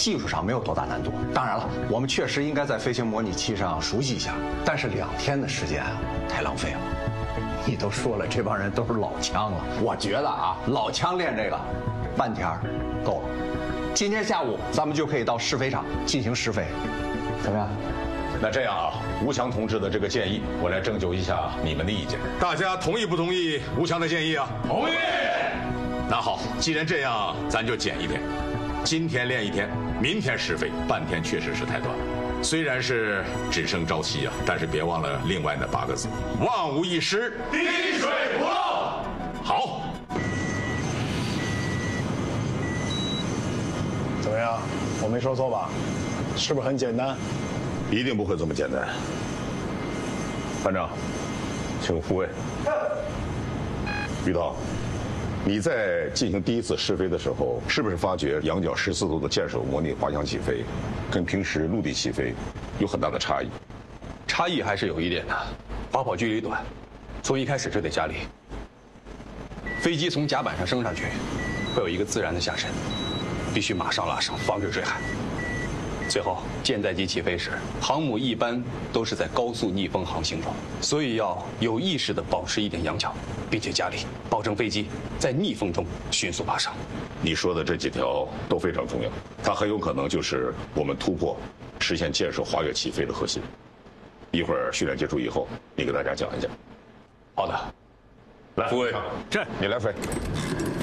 技术上没有多大难度。当然了，我们确实应该在飞行模拟器上熟悉一下，但是2天的时间啊，太浪费了。你都说了，这帮人都是老枪了，我觉得啊，老枪练这个，半天够了。今天下午咱们就可以到试飞场进行试飞，怎么样？ 那这样啊，吴强同志的这个建议，我来征求一下你们的意见。大家同意不同意吴强的建议啊？同意。那好，既然这样，咱就减1天，今天练1天，明天试飞，半天确实是太短了。虽然是只争朝夕啊，但是别忘了另外那8个字：万无一失，滴水不漏。好。 怎么样？我没说错吧？是不是很简单？ 一定不会这么简单。班长，请复位。于涛，你在进行第1次试飞的时候，是不是发觉仰角14度的箭手模拟滑翔起飞，跟平时陆地起飞有很大的差异？ 差异还是有一点的，滑跑距离短，从一开始就得加力。飞机从甲板上升上去，会有一个自然的下沉，必须马上拉升，防止坠海。最后，舰载机起飞时，航母一般都是在高速逆风航行中，所以要有意识地保持一点仰角，并且加力，保证飞机在逆风中迅速爬升。 你说的这几条都非常重要，它很有可能就是我们突破、实现舰手滑跃起飞的核心。一会儿训练结束以后，你给大家讲一讲。 好的， 来，复位， 站， 你来飞。